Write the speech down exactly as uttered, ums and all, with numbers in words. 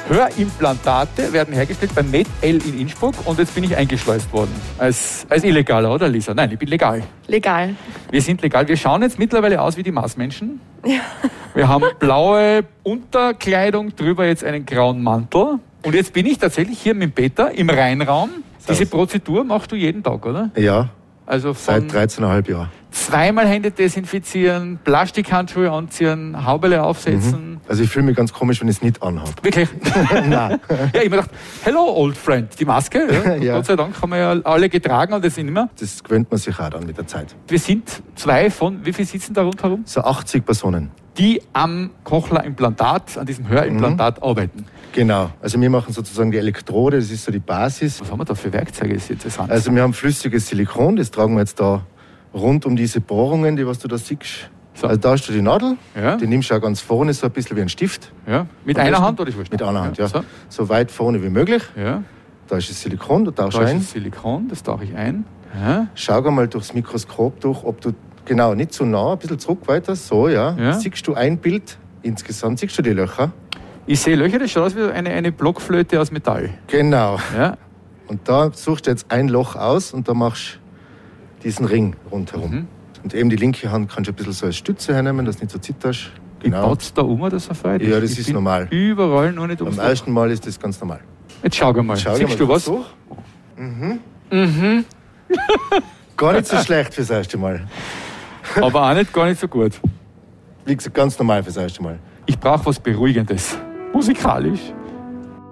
Hörimplantate werden hergestellt bei MedL in Innsbruck und jetzt bin ich eingeschleust worden. Als, als Illegaler, oder Lisa? Nein, ich bin legal. Legal. Wir sind legal. Wir schauen jetzt mittlerweile aus wie die Marsmenschen. Ja. Wir haben blaue Unterkleidung, drüber jetzt einen grauen Mantel. Und jetzt bin ich tatsächlich hier mit dem Peter im Reinraum. Diese Prozedur machst du jeden Tag, oder? Ja, also seit dreizehn Komma fünf Jahren. Zweimal Hände desinfizieren, Plastikhandschuhe anziehen, Haubele aufsetzen. Mhm. Also ich fühle mich ganz komisch, wenn ich es nicht anhabe. Wirklich? Nein. Ja, ich habe mir gedacht, hello old friend, die Maske. Ja. Ja. Gott sei Dank haben wir ja alle getragen und das sind immer. Das gewöhnt man sich auch dann mit der Zeit. Wir sind zwei von, wie viele sitzen da rundherum? So achtzig Personen. Die am Cochlea-Implantat, an diesem Hörimplantat mhm. arbeiten. Genau, also wir machen sozusagen die Elektrode, das ist so die Basis. Was haben wir da für Werkzeuge? Das ist interessant. Also wir haben flüssiges Silikon, das tragen wir jetzt da rund um diese Bohrungen, die was du da siehst. So. Also da hast du die Nadel, ja. die nimmst du auch ganz vorne, so ein bisschen wie ein Stift. Ja. Mit einer Hand oder ist wurscht? Mit einer Hand, ja. ja. So. so weit vorne wie möglich. Ja. Da ist das Silikon, da tauchst du ein. Da ein. ist das Silikon, das tauche ich ein. Ja. Schau mal durchs Mikroskop durch, ob du, genau, nicht zu nah, ein bisschen zurück weiter, so, ja. ja. Siehst du ein Bild insgesamt, siehst du die Löcher? Ich sehe Löcher, das schaut aus wie eine, eine Blockflöte aus Metall. Genau. Ja. Und da suchst du jetzt ein Loch aus und da machst du diesen Ring rundherum. Mhm. Und eben die linke Hand kannst du ein bisschen so als Stütze hernehmen, dass du nicht so zitterst. Genau. Wie baut es da um oder so weit? Ja, das ich ist normal. Überall nur nicht ums Am ersten Mal ist das ganz normal. Jetzt schau mal. Schau Siehst mal du was? Durch. Mhm. Mhm. Gar nicht so schlecht fürs erste Mal. Aber auch nicht gar nicht so gut. Wie gesagt, ganz normal fürs erste Mal. Ich brauche was Beruhigendes. Musikalisch.